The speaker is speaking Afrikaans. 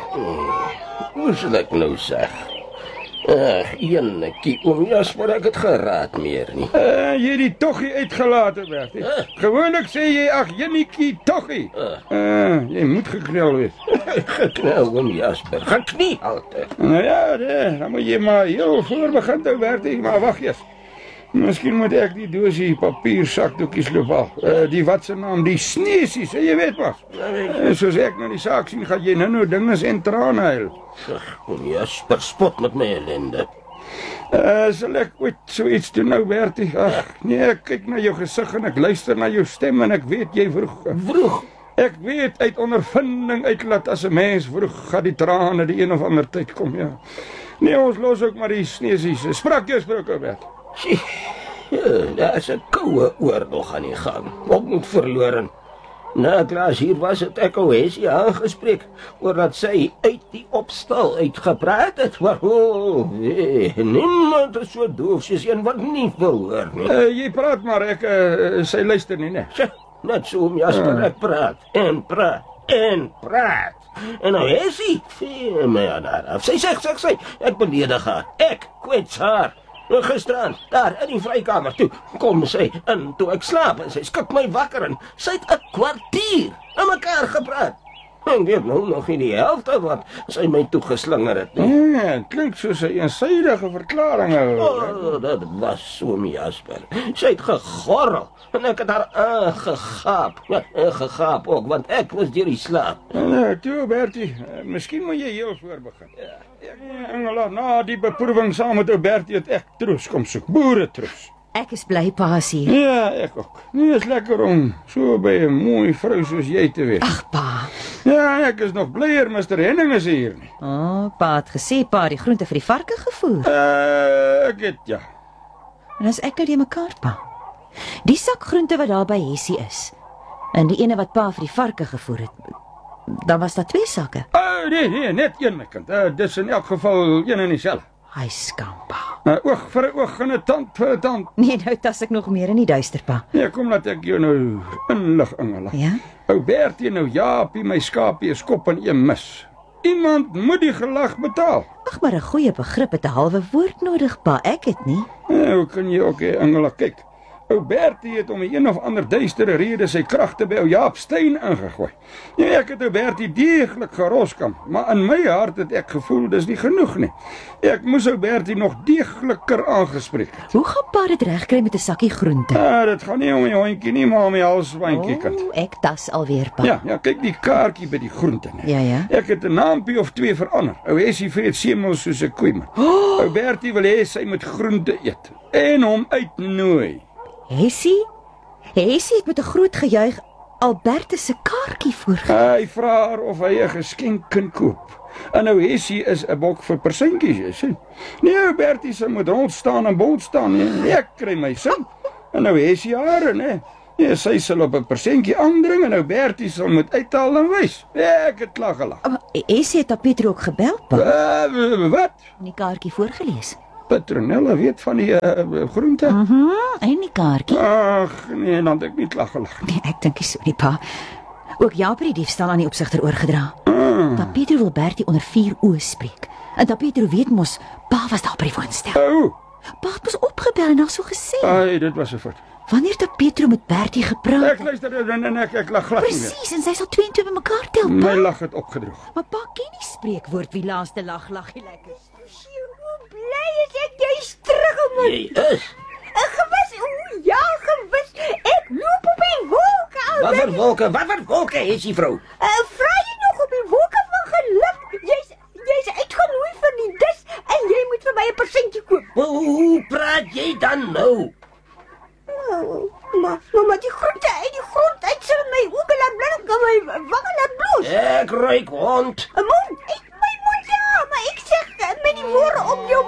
Hoe sal ek nou sê? Eenetjie, oom Jasper, ek het geraad meer nie. Jy die toggie uitgelaten, Bertie. Gewoonlik sê jy, ag, Jenniekie, toggie. Jy moet geknel wees. Geknel, oom Jasper, geknie altyd. Nou ja, dan moet jy maar heel voor begin toe, Bertie, maar wacht eers. Miskien moet ek die doosie papier sakdoekies loop al. Die wat se naam, die sneesies, jy weet maar. Soos ek nou die saak sien, gaan jy nou dinges en trane huil. Oom Jasper, spot met my ellende. Sal ek ooit zoiets doen nou, Bertie? Ag, nee, ek kyk na jou gesig en ek luister na jou stem en ek weet jy vroeg. Vroeg? Ek weet uit ondervinding uitlaat as 'n mens vroeg gaan die trane die een of ander tyd kom, ja. Nee, ons los ook maar die sneesies. Sprak jy sprake, Bertie? Daar is 'n koue oorlog aan die gang. Op moet verloren. Na Klaas hier was het ek Oesie aangespreek oor dat sy uit die opstal uitgepraat het. Maar niemand is so doof soos een wat nie wil hoor nie. Jy praat maar, sy luister nie, ne? Net so om Jasper, ek praat en praat en praat. En Oesie, my aan haar af. Sy sê, ek beledig haar, ek kwets haar. Gisteraan, daar in die vrykamer toe, kom sy in toe ek slaap en sy skik my wakker en sy het 'n kwartier aan mekaar gepraat. Ek weet nou nog nie die helfte wat sy my toegeslinger het nie. Ja, klink soos 'n eensydige verklaring. Dat was oom Jasper. Sy het gegorrel en ek het haar aangegaap. Ja, gegaap ook, want ek was deur die slaap. Toe, Bertie, miskien moet jy heel voor begin. Engela, na die beproeving saam met ou Bertie het ek troos kom soek, boeretroos. Ek is bly pa is hier. Ja, ek ook. Nee, is lekker om so by 'n mooi vrou soos jy te wees. Ag pa. Ja, ek is nog blyer Mr. Henning is hier nie. Pa het gesê pa het die groente vir die varke gevoer. Ek het ja. En as ek nou die mekaar pa. Die sak groente wat daar by Hessie is. En die ene wat pa vir die varke gevoer het. Dan was daar 2 sakke. Nee, net een my kind. Dis in elk geval een en dieselfde. Hy skampa. Oog vir 'n oog en 'n tand vir 'n tand. Nee, nou tas ek nog meer in die duister pa. Nee, kom laat ek jou nou inlig, Engela. Ja? Ou Bertie nou Jaapie my skaapie is kop in een mis. Iemand moet die gelag betaal. Ag, maar 'n goeie begrip het 'n halwe woord nodig pa, ek het nie. Hoe kan jy ook Engela kyk? Ou Bertie het om 'n een of ander duistere rede sy kragte by ou Jaap Steyn ingegooi. Ja, ek het ou Bertie deeglik geroskam, maar in my hart het ek gevoel dis nie genoeg nie. Ek moes ou Bertie nog deegliker aangespreek het. Hoe gaan pa dit regkry met 'n sakkie groente? Dit gaan nie om die hondjie nie, maar om die halsbandjie kind. Ek tas alweer pa. Ja, kyk die kaartjie by die groente nie. Ja. Ek het 'n naampie of 2 verander. Ou Hessie vreet semels soos 'n koei. Ou Bertie wil hê sy moet groente eet en hom uitnooi. Hessie het met 'n groot gejuig Albertus se kaartjie voorgegee. Hy vra haar of hy 'n geskenk kan koop. En nou Hessie is 'n bok vir persentjies, jy sien. Nee, Bertie se moet rond staan en bond staan. Nee, ek kry my sin. En nou Hessie haar, nee. Nee, sy sal op 'n persentjie aandring en nou Bertie sal moet uithaal en wys. Ek het klaar gelag. Hessie het Pietro ook gebel, pa. Wat? En die kaartjie voorgelees. Petronella weet van die groente. En die kaartjie. Ag, nee, dan het ek nie klaar gelag nie. Nee, ek dink nie so nie, pa. Ook Jaap het die diefstal aan die opsigter oorgedra. Dat Pietro wil Bertie onder 4 oë spreek. En dat Pietro weet mos, pa was daar by die woonstel. Pa het mos opgebel en nog so gesê. Ai, dit was 'n fout. Wanneer het Pietro met Bertie gepraat? Ek luister en ek lag glad nie meer. Presies, en sy sal 2 en 2 bymekaar tel, pa. My lag het opgedroog. Maar pa ken nie spreekwoord wie laaste lag jy lekker. Bly is ek jy's terug om Jy is? gewis. Ja, gewis. Ek loop op die wolke al. Wat vir wolke is die vrou? Vra jy nog op die wolke van geluk? Jy's uitgenooi vir die dis en jy moet vir my 'n persentjie koop. Hoe praat jy dan nou? Maar die groente uit die grond uit sal my oë laat blink en my wange laat bloos. Ek ruik hond. 'n Mond, my mond ja, maar ek sê met die woorde op jou